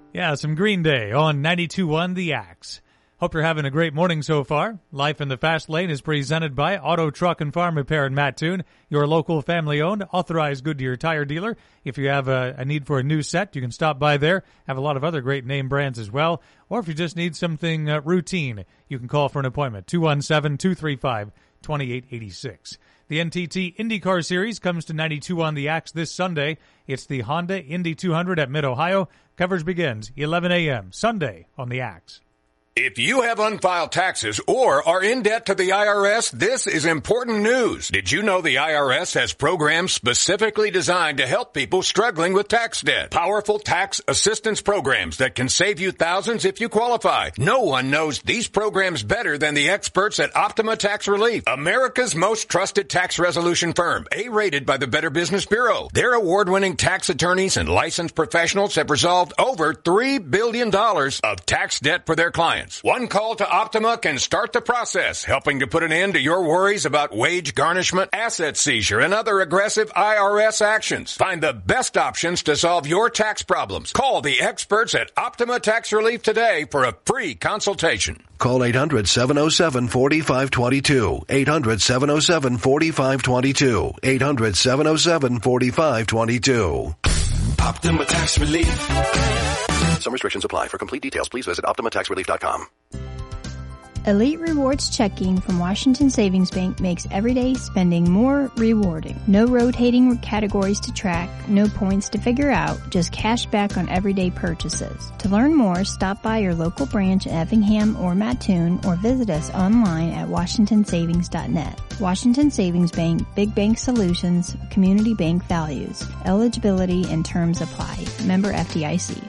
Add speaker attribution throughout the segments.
Speaker 1: Yeah, some Green Day on 92.1 The Axe. Hope you're having a great morning so far. Life in the Fast Lane is presented by Auto, Truck, and Farm Repair in Mattoon, your local family-owned, authorized Goodyear tire dealer. If you have a need for a new set, you can stop by there. Have a lot of other great name brands as well. Or if you just need something routine, you can call for an appointment, 217-235-2886. The NTT IndyCar Series comes to 92 on the Axe this Sunday. It's the Honda Indy 200 at Mid-Ohio. Coverage begins 11 a.m. Sunday on the Axe.
Speaker 2: If you have unfiled taxes or are in debt to the IRS, this is important news. Did you know the IRS has programs specifically designed to help people struggling with tax debt? Powerful tax assistance programs that can save you thousands if you qualify. No one knows these programs better than the experts at Optima Tax Relief, America's most trusted tax resolution firm, A-rated by the Better Business Bureau. Their award-winning tax attorneys and licensed professionals have resolved over $3 billion of tax debt for their clients. One call to Optima can start the process, helping to put an end to your worries about wage garnishment, asset seizure, and other aggressive IRS actions. Find the best options to solve your tax problems. Call the experts at Optima Tax Relief today for a free consultation.
Speaker 3: Call 800-707-4522. 800-707-4522. 800-707-4522.
Speaker 4: Optima Tax Relief.
Speaker 3: Some restrictions apply. For complete details, please visit OptimaTaxRelief.com.
Speaker 5: Elite Rewards Checking from Washington Savings Bank makes everyday spending more rewarding. No rotating categories to track, no points to figure out, just cash back on everyday purchases. To learn more, stop by your local branch in Effingham or Mattoon or visit us online at washingtonsavings.net. Washington Savings Bank, Big Bank Solutions, Community Bank Values. Eligibility and terms apply. Member FDIC.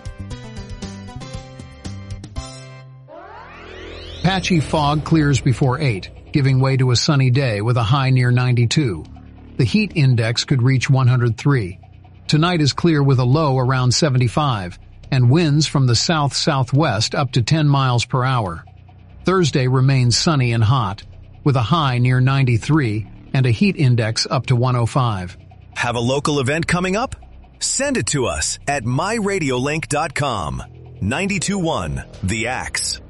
Speaker 6: Patchy fog clears before 8, giving way to a sunny day with a high near 92. The heat index could reach 103. Tonight is clear with a low around 75, and winds from the south-southwest up to 10 miles per hour. Thursday remains sunny and hot, with a high near 93 and a heat index up to 105.
Speaker 7: Have a local event coming up? Send it to us at myradiolink.com. 92.1 The Axe.